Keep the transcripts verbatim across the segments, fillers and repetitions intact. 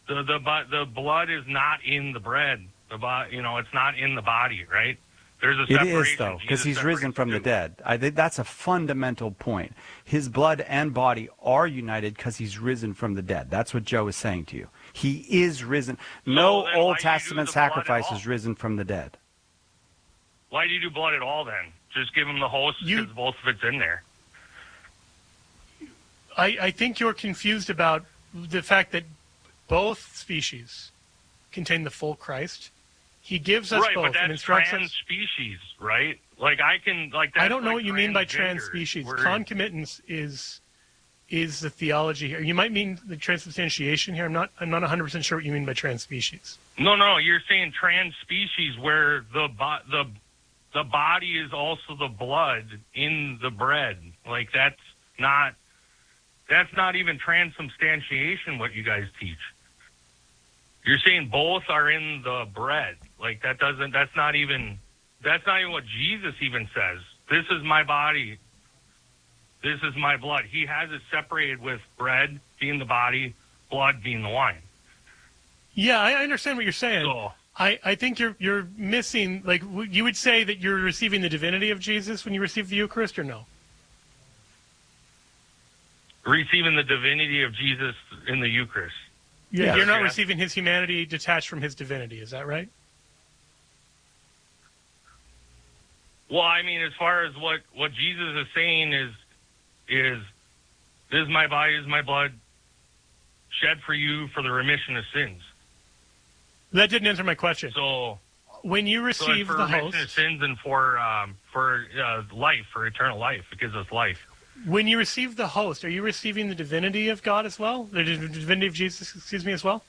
The the the blood is not in the bread. The bo- you know, it's not in the body, right? There's a It separation. is, though, because Jesus he's risen separates from the two. dead. I think that's a fundamental point. His blood and body are united because he's risen from the dead. That's what Joe is saying to you. He is risen. No then why Old do you do Testament the blood at sacrifice all? is risen from the dead. Why do you do blood at all then? Just give him the host You- because both of it's in there. I, I think you're confused about the fact that both species contain the full Christ. He gives us Right, both but that's and instructs trans us. species, right? Like I can like. That's I don't know like what you mean by transgender, trans species. where- Concomitance is is the theology here. You might mean the transubstantiation here. I'm not. I'm not one hundred percent sure what you mean by trans species. No, no, you're saying trans species where the bo- the the body is also the blood in the bread. Like that's not that's not even transubstantiation. What you guys teach. You're saying both are in the bread. Like that doesn't. That's not even. That's not even what Jesus even says. This is my body. This is my blood. He has it separated with bread being the body, blood being the wine. Yeah, I understand what you're saying. So, I, I think you're you're missing. Like w- you would say that you're receiving the divinity of Jesus when you receive the Eucharist, or no? receiving the divinity of Jesus in the Eucharist. You're, Yes. you're not Yeah. receiving his humanity detached from his divinity. Is that right? Well, I mean, as far as what, what Jesus is saying is, is this is my body, this is my blood, shed for you for the remission of sins. That didn't answer my question. So, When you so it's receive for the remission of host, sins and for um, for uh, life, for eternal life. It gives us life. when you receive the host, are you receiving the divinity of God as well? The div- divinity of Jesus, excuse me, as well?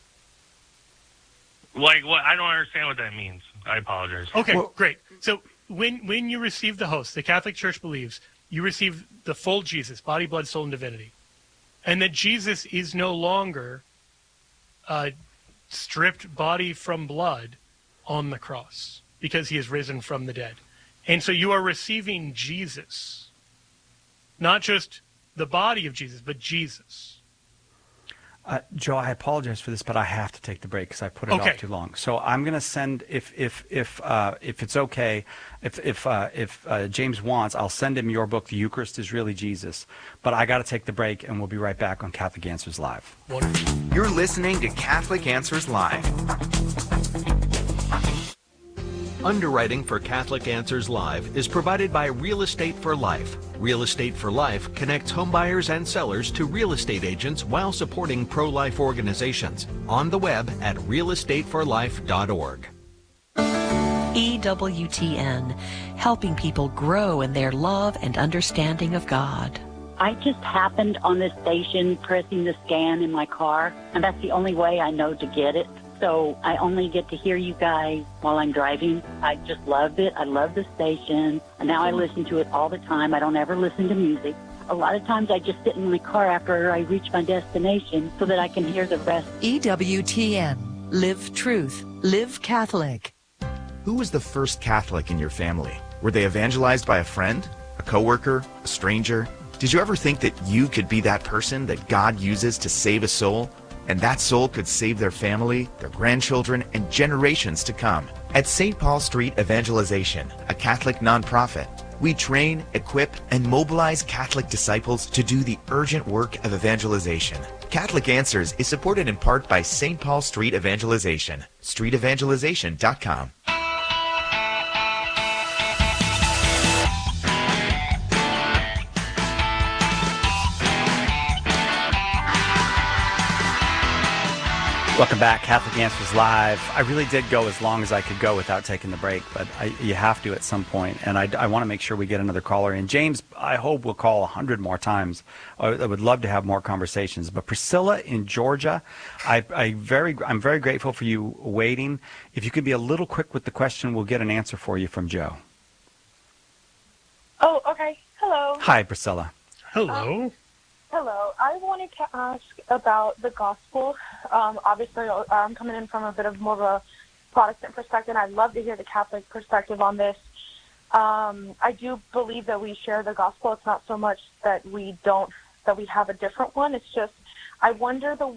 Like what? I don't understand what that means. I apologize. Okay, Well- great. So when when you receive the host, the Catholic Church believes you receive the full Jesus, body, blood, soul, and divinity, and that Jesus is no longer uh, stripped body from blood on the cross because he is risen from the dead. And so you are receiving Jesus, not just the body of Jesus, but Jesus. Uh, Joe, I apologize for this, but I have to take the break because I put it Okay. off too long. So I'm going to send, if if if uh, if it's okay, if if uh, if uh, James wants, I'll send him your book, The Eucharist is Really Jesus. But I got to take the break, and we'll be right back on Catholic Answers Live. Wonderful. You're listening to Catholic Answers Live. Underwriting for Catholic Answers Live is provided by Real Estate for Life. Real Estate for Life connects homebuyers and sellers to real estate agents while supporting pro-life organizations. On the web at real estate for life dot org. E W T N, helping people grow in their love and understanding of God. I just happened on this station pressing the scan in my car, and that's the only way I know to get it. So I only get to hear you guys while I'm driving. I just love it. I love the station. And now I listen to it all the time. I don't ever listen to music. A lot of times I just sit in my car after I reach my destination so that I can hear the rest. E W T N, live truth, live Catholic. Who was the first Catholic in your family? Were they evangelized by a friend, a coworker, a stranger? Did you ever think that you could be that person that God uses to save a soul? And that soul could save their family, their grandchildren, and generations to come. At Saint Paul Street Evangelization, a Catholic nonprofit, we train, equip, and mobilize Catholic disciples to do the urgent work of evangelization. Catholic Answers is supported in part by Saint Paul Street Evangelization, street evangelization dot com. Welcome back, Catholic Answers Live. I really did go as long as I could go without taking the break, but I, you have to at some point, and I, I want to make sure we get another caller in. James, I hope will call a hundred more times. I, I would love to have more conversations. But Priscilla in Georgia, I, I very, I'm very grateful for you waiting. If you could be a little quick with the question, we'll get an answer for you from Joe. Oh, okay. Hello. Hi, Priscilla. Hello. Hello. I wanted to ask about the gospel. Um, obviously, I'm coming in from a bit of more of a Protestant perspective, and I'd love to hear the Catholic perspective on this. Um, I do believe that we share the gospel. It's not so much that we don't, that we have a different one. It's just, I wonder the